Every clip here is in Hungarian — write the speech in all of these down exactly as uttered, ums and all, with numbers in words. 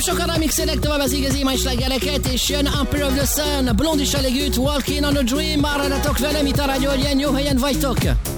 sokan remixelnek tovább az igazi mai slágereket, és jön Emperor of the Sun, Blond és elég üt, Walking on a Dream, maradjatok velem itt a rádió, hogy ilyen jó helyen vagytok.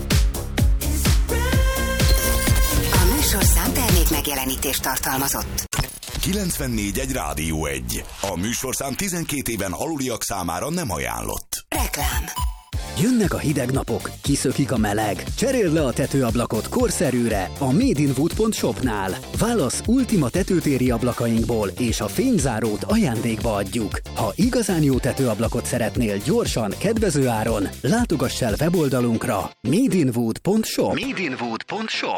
A műsor számtermék megjelenítést tartalmazott. kilencvennégy egy Rádió egy. A műsorszám tizenkét éven aluliak számára nem ajánlott. Reklám. Jönnek a hideg napok, kiszökik a meleg. Cseréld le a tetőablakot korszerűre a made in wood pont shopnál. Válasz ultima tetőtéri ablakainkból, és a fényzárót ajándékba adjuk. Ha igazán jó tetőablakot szeretnél gyorsan, kedvező áron, látogass el weboldalunkra made in wood pont shop. made in wood pont shop.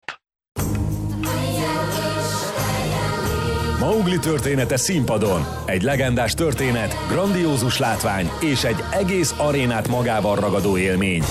Mowgli története színpadon. Egy legendás történet, grandiózus látvány és egy egész arénát magával ragadó élmény.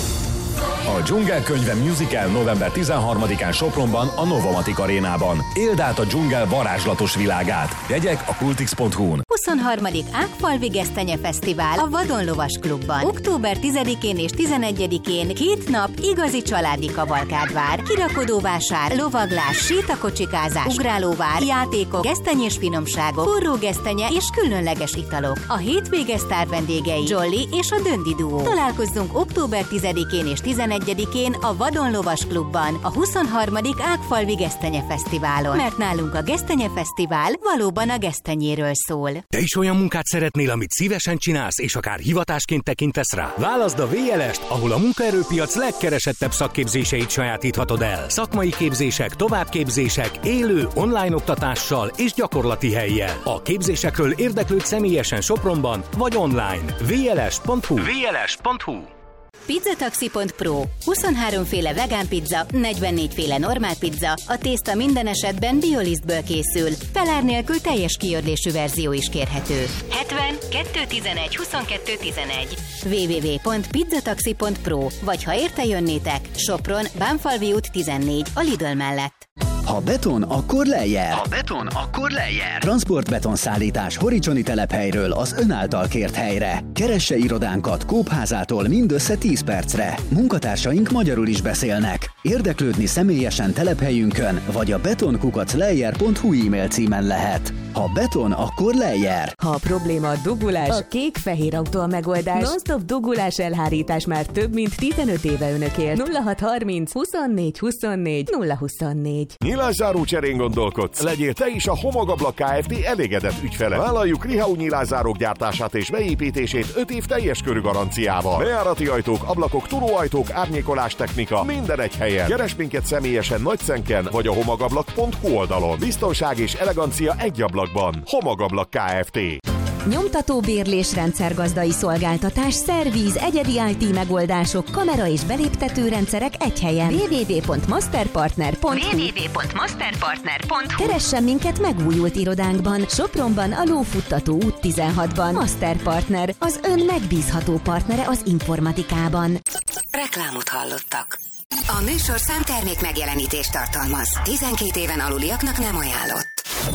A Dzsungelkönyve musical november tizenharmadikán Sopronban a Novomatic arénában. Éld át a dzsungel varázslatos világát. Jegyek a kultix pont hu-n. huszonharmadik Ágfalvi Gesztenye Fesztivál a Vadon Lovas Klubban. október tizedikén és tizenegyedikén két nap igazi családi kavalkádvár, kirakodóvásár, lovaglás, sétakocsikázás, ugrálóvár, játékok, gesztenyés finomságok, forró gesztenye és különleges italok. A hétvége sztár vendégei Jolly és a Döndi Duó. Találkozzunk október tizedikén és tizenegyedikén a Vadon Lovas Klubban, a huszonharmadik Ágfalvi Gesztenye Fesztiválon. Mert nálunk a Gesztenye Fesztivál valóban a gesztenyéről szól. Te is olyan munkát szeretnél, amit szívesen csinálsz, és akár hivatásként tekintesz rá? Válaszd a vé el est, ahol a munkaerőpiac legkeresettebb szakképzéseit sajátíthatod el. Szakmai képzések, továbbképzések, élő, online oktatással és gyakorlati hellyel. A képzésekről érdeklődj személyesen Sopronban vagy online. vé el es pont hu. vé el es pont hu. Pizzataxi pont pro. huszonhárom féle vegán pizza, negyvennégy féle normál pizza, a tészta minden esetben biolisztből készül. Felár nélkül teljes kiördésű verzió is kérhető. hetven kettő tizenegy huszonkettő tizenegy. double-u double-u double-u pont pizzataxi pont pro. Vagy ha érte jönnétek, Sopron, Bánfalvi út tizennégy, a Lidl mellett. Ha beton, akkor Lejer. Ha beton, akkor Lejer. Transportbetonszállítás Horicsoni telephelyről az ön által kért helyre. Keresse irodánkat Kópházától mindössze tíz percre. Munkatársaink magyarul is beszélnek. Érdeklődni személyesen telephelyünkön, vagy a betonkukac lejer pont hu e-mail címen lehet. Ha beton, akkor Lejer. Ha a probléma a dugulás, a kék-fehér autó a megoldás. Non-stop dugulás elhárítás már több mint tizenöt éve önökért. nulla hat harminc huszonnégy huszonnégy nulla huszonnégy. Nyilászáró cserén gondolkodsz? Legyél te is a Homogablak Kft. Elégedett ügyfele. Vállaljuk Rihau nyilászárók gyártását és beépítését öt év teljes körű garanciával. Bejárati ajtók, ablakok, turóajtók, árnyékolás technika, minden egy helyen. Keresd minket személyesen Nagyszenken vagy a homogablak pont hu oldalon. Biztonság és elegancia egy ablakban. Homogablak Kft. Nyomtató bérlés, rendszergazdai szolgáltatás, szervíz, egyedi i té megoldások, kamera és beléptető rendszerek egy helyen. double-u double-u double-u pont masterpartner pont hu. double-u double-u double-u pont masterpartner pont hu. Keressen minket megújult irodánkban, Sopronban a Lófuttató út tizenhatban. Masterpartner, az ön megbízható partnere az informatikában. Reklámot hallottak. A műsor számtermék megjelenítést tartalmaz. tizenkét éven aluliaknak nem ajánlott.